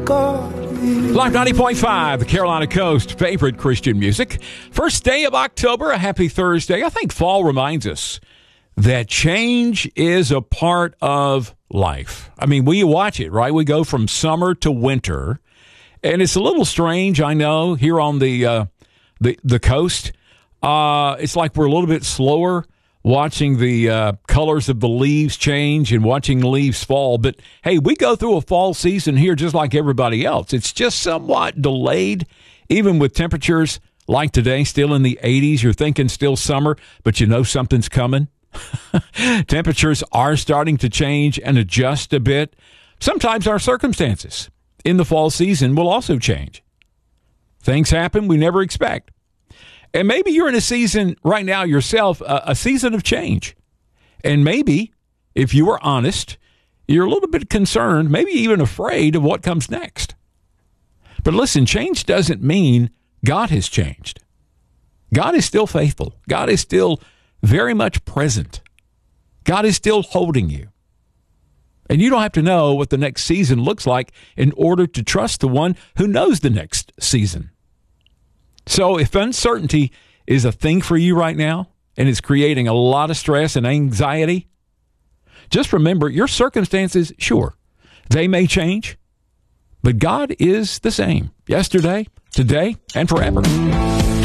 Live 90.5, the Carolina Coast, favorite Christian music. First day of October, a happy Thursday. I think fall reminds us that change is a part of life. I mean, we watch it, right? We go from summer to winter, and it's a little strange, I know, here on the coast. It's like we're a little bit slower watching the colors of the leaves change and watching leaves fall. But, hey, we go through a fall season here just like everybody else. It's just somewhat delayed, even with temperatures like today, still in the 80s. You're thinking still summer, but you know something's coming. Temperatures are starting to change and adjust a bit. Sometimes our circumstances in the fall season will also change. Things happen we never expect. And maybe you're in a season right now yourself, a season of change. And maybe, if you were honest, you're a little bit concerned, maybe even afraid of what comes next. But listen, change doesn't mean God has changed. God is still faithful. God is still very much present. God is still holding you. And you don't have to know what the next season looks like in order to trust the one who knows the next season. So if uncertainty is a thing for you right now and is creating a lot of stress and anxiety, just remember your circumstances, sure, they may change, but God is the same yesterday, today, and forever.